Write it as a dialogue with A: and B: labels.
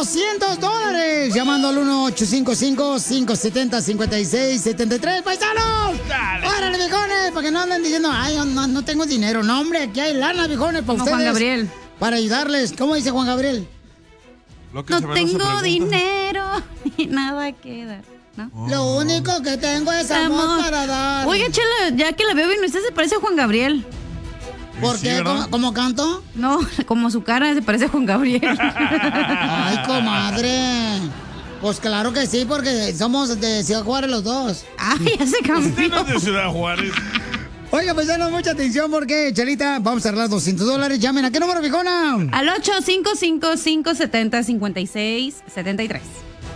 A: $200 llamando al 1-855-570-5673. ¡Paisanos!
B: Dale.
A: ¡Órale, viejones! Para que no anden diciendo, ay, no tengo dinero. No, hombre, aquí hay lana, viejones, para
C: Como
A: ustedes.
C: Juan Gabriel.
A: Para ayudarles. ¿Cómo dice Juan Gabriel?
B: Lo que
C: No
B: se ve
C: tengo
B: se pregunta.
C: dinero y nada que dar, ¿no?
A: Lo único que tengo es amor para dar.
C: Oiga, Chela, ya que la veo bien, usted se parece a Juan Gabriel.
A: ¿Por
B: Sí,
A: qué?
B: ¿verdad?
A: ¿Cómo canto?
C: No, como su cara se parece a Juan Gabriel.
A: Ay, comadre. Pues claro que sí, porque somos de Ciudad Juárez los dos.
C: Ay, ya se
B: Usted
C: cambió.
B: no es de Ciudad Juárez.
A: Oiga, pues denos mucha atención porque, Chelita, vamos a arreglar $200. Llamen. ¿A qué número, viejona?
C: Al 855-570-5673.